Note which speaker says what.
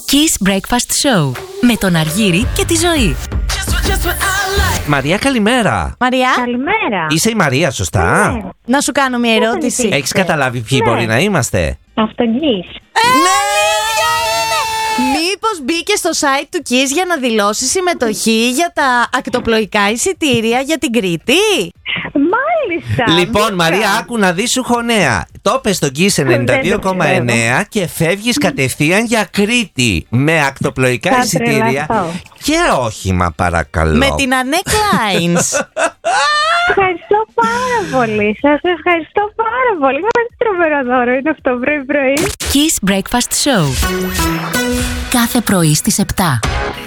Speaker 1: Kiss Breakfast Show με τον Αργύρη και τη Ζωή.
Speaker 2: Μαρία, καλημέρα.
Speaker 3: Μαρία.
Speaker 4: Καλημέρα.
Speaker 2: Είσαι η Μαρία, σωστά?
Speaker 4: Ναι.
Speaker 3: Να σου κάνω μια ερώτηση.
Speaker 2: Έχεις καταλάβει ποιοι μπορεί να είμαστε?
Speaker 4: Αυτογγείς.
Speaker 3: Μήπως μπήκε στο site του Kiss για να δηλώσει συμμετοχή για τα ακτοπλοϊκά εισιτήρια για την Κρήτη?
Speaker 4: Μάλιστα.
Speaker 2: Λοιπόν, Μαρία, άκου να δεις, σου έχω νέα. Το πες στο Kiss 92,9 και φεύγεις κατευθείαν για Κρήτη με ακτοπλοϊκά
Speaker 4: Θα
Speaker 2: εισιτήρια
Speaker 4: τρελαθώ.
Speaker 2: και όχημα, παρακαλώ.
Speaker 3: Με την Ανέ Κλάινς.
Speaker 4: Ευχαριστώ πάρα πολύ. Σας ευχαριστώ πάρα πολύ. Τι τρομερό δώρο είναι αυτό πρωί-πρωί.
Speaker 1: Kiss Breakfast Show. Κάθε πρωί στις 7.